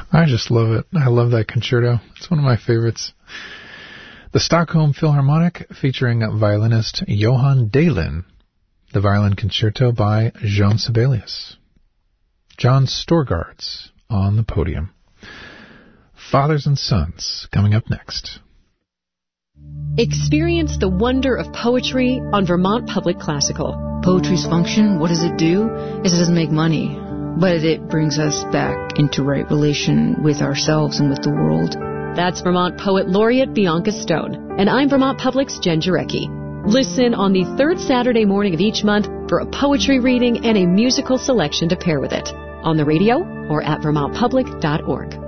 I just love it. I love that concerto. It's one of my favorites. The Stockholm Philharmonic featuring violinist Johan Dahlin. The Violin Concerto by Jean Sibelius. John Storgards on the podium. Fathers and Sons coming up next. Experience the wonder of poetry on Vermont Public Classical. Poetry's function, what does it do? Is it doesn't make money, but it brings us back into right relation with ourselves and with the world. That's Vermont Poet Laureate Bianca Stone, and I'm Vermont Public's Jen Jarecki. Listen on the third Saturday morning of each month for a poetry reading and a musical selection to pair with it, on the radio or at vermontpublic.org.